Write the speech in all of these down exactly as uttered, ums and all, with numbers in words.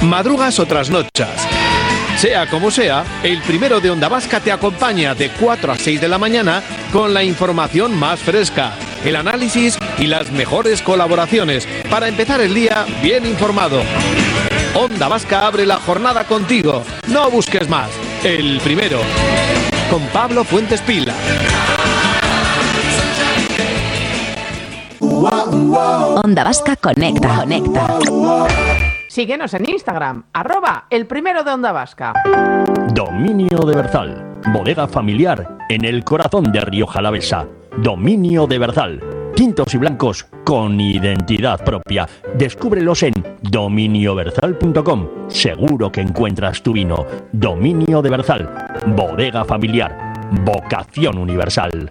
madrugas o trasnochas. Sea como sea, el primero de Onda Vasca te acompaña de cuatro a seis de la mañana con la información más fresca, el análisis y las mejores colaboraciones para empezar el día bien informado. Onda Vasca abre la jornada contigo. No busques más. El primero. Con Pablo Fuentes Pila. Onda Vasca conecta, conecta. Síguenos en Instagram, arroba el primero de Onda Vasca. Dominio de Berzal, bodega familiar en el corazón de Rioja Alavesa. Dominio de Berzal, tintos y blancos con identidad propia. Descúbrelos en dominio berzal punto com. Seguro que encuentras tu vino. Dominio de Berzal, bodega familiar, vocación universal.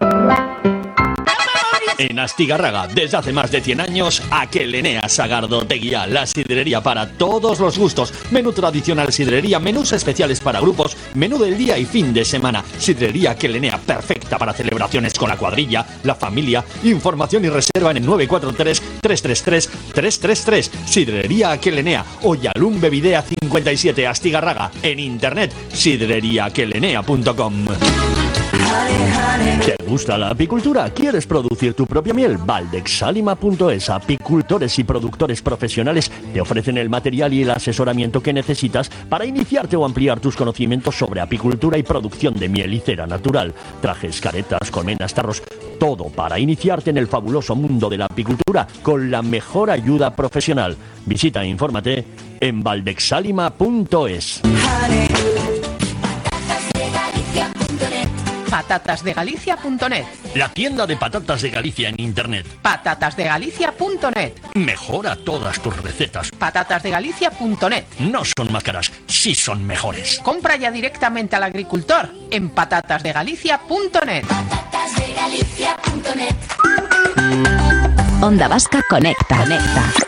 En Astigarraga, desde hace más de cien años, Aquelenea Sagardoteguía, la sidrería para todos los gustos. Menú tradicional sidrería, menús especiales para grupos, menú del día y fin de semana. Sidrería Aquelenea, perfecta para celebraciones con la cuadrilla, la familia. Información y reserva en el nueve cuatro tres, tres tres tres, tres tres tres. Sidrería Aquelenea, Oyalum Bevidea cincuenta y siete, Astigarraga. En internet, sidrería aquelenea punto com. ¿Te gusta la apicultura? ¿Quieres producir tu propia miel? Valdexalima punto es. Apicultores y productores profesionales te ofrecen el material y el asesoramiento que necesitas para iniciarte o ampliar tus conocimientos sobre apicultura y producción de miel y cera natural. Trajes, caretas, colmenas, tarros, todo para iniciarte en el fabuloso mundo de la apicultura con la mejor ayuda profesional. Visita e infórmate en valdexalima punto es. patatas de galicia punto net. La tienda de patatas de Galicia en internet. patatas de galicia punto net. Mejora todas tus recetas. patatas de galicia punto net. No son más caras, sí son mejores. Compra ya directamente al agricultor en patatas de galicia punto net. patatas de galicia punto net. Onda Vasca conecta, conecta.